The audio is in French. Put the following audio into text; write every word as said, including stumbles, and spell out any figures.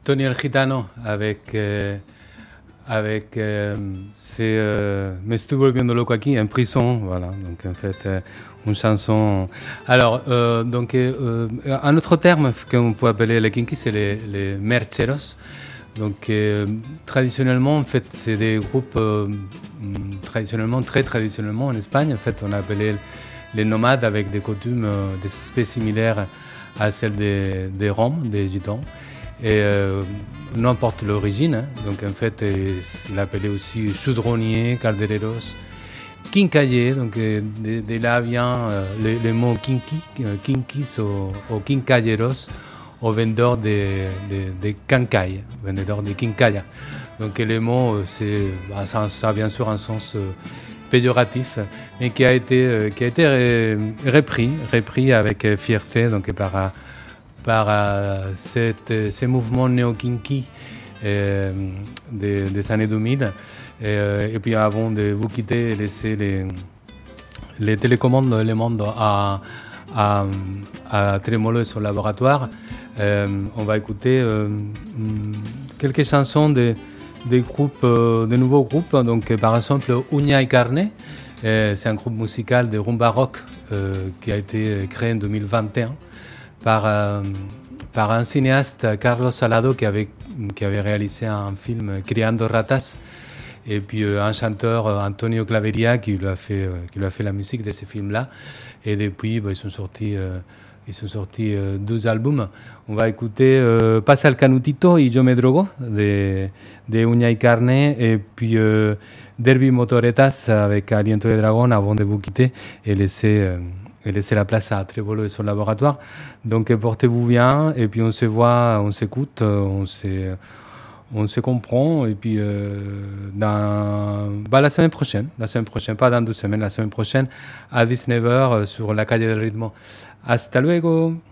Tony el Gitano avec, euh, avec euh, c'est euh, Me estoy volviendo loco aquí, en prison, voilà, donc en fait euh, une chanson. Alors, euh, donc euh, un autre terme qu'on peut appeler les kinky, c'est les, les mercheros. Donc euh, traditionnellement, en fait, c'est des groupes euh, traditionnellement, très traditionnellement en Espagne, en fait, on a appelé les nomades avec des coutumes, euh, des aspects similaires à celles des, des Roms, des Gitans. Et euh, n'importe l'origine, hein. Donc en fait, il appelait aussi chaudronniers, caldereros, quincayers, donc euh, de, de là vient euh, le, le mot kinky, euh, kinkis ou, ou quincayeros, au vendeur de, de, de cancay, vendeur de quincaya. Donc le mot, c'est, bah, ça, ça a bien sûr un sens euh, péjoratif, mais qui a été, euh, qui a été ré, repris, repris avec euh, fierté, donc par par euh, cette, ces mouvements néo-kinky euh, des, des années deux mille. Et, euh, et puis avant de vous quitter, laisser les, les télécommandes, les mondes à, à, à Trémolo et son laboratoire, euh, on va écouter euh, quelques chansons de, des groupes, euh, de nouveaux groupes. Donc, par exemple, Uña y Carne, euh, c'est un groupe musical de rumba rock euh, qui a été créé en deux mille vingt et un. Par, euh, par un cinéaste, Carlos Salado, qui avait, qui avait réalisé un film Criando Ratas, et puis euh, un chanteur, Antonio Claveria, qui lui a fait, euh, qui lui a fait la musique de ce film-là. Et depuis, bah, ils sont sortis, euh, ils sont sortis euh, deux albums. On va écouter euh, Pasa el Canutito y Yo me drogo de, de Uña y Carne, et puis euh, Derby Motoretas avec Aliento de Dragon avant de vous quitter et laisser... Euh, et laisser la place à Trévolo et son laboratoire. Donc portez-vous bien, et puis on se voit, on s'écoute, on se, on se comprend, et puis euh, dans, bah, la semaine prochaine, la semaine prochaine, pas dans deux semaines, la semaine prochaine, à dix-neuf heures sur la calle del Ritmo. Hasta luego!